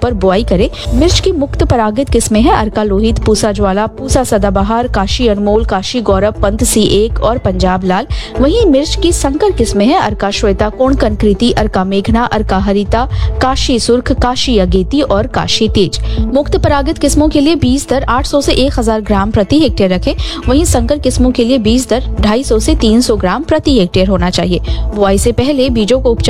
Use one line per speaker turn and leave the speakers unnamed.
पर बुआई करें। मिर्च की मुक्त परागित किस्में हैं अर्का लोहित, पूसा ज्वाला, पूसा सदाबहार, काशी अनमोल, काशी गौरव, पंत C1 और पंजाब लाल। वहीं मिर्च की संकर किस्में हैं अर्का श्वेता, कोणकन कृति, अर्का मेघना, अर्का हरिता, काशी सुर्ख, काशी अगेती और काशी तेज। मुक्त परागित किस्मों के लिए बीज दर 800 से 1000 ग्राम प्रति हेक्टेयर रखें। वहीं संकर किस्मों के लिए बीज दर 250 से 300 ग्राम प्रति हेक्टेयर होना चाहिए। बुआई से पहले बीजों को